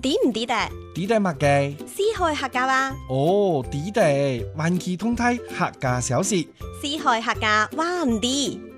知唔知得？ 知得乜嘅？ 四海客家話， 哦，知得，環球通態客家小事。 四海客家話唔知。